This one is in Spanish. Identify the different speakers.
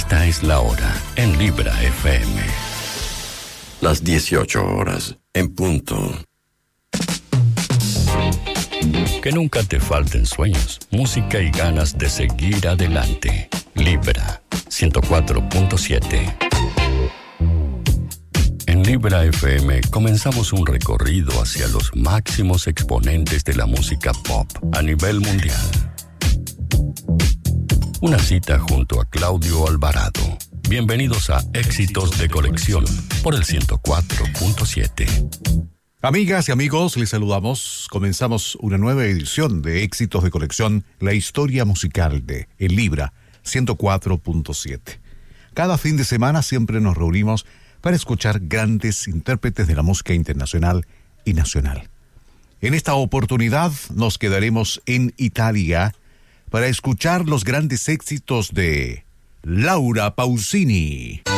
Speaker 1: Esta es la hora en Libra FM.
Speaker 2: Las 18 horas, en punto.
Speaker 1: Que nunca te falten sueños, música y ganas de seguir adelante. Libra 104.7. En Libra FM comenzamos un recorrido hacia los máximos exponentes de la música pop a nivel mundial. Una cita junto a Claudio Alvarado. Bienvenidos a Éxitos de Colección por el 104.7.
Speaker 3: Amigas y amigos, les saludamos. Comenzamos una nueva edición de Éxitos de Colección, la historia musical de El Libra 104.7. Cada fin de semana siempre nos reunimos para escuchar grandes intérpretes de la música internacional y nacional. En esta oportunidad nos quedaremos en Italia para escuchar los grandes éxitos de Laura Pausini.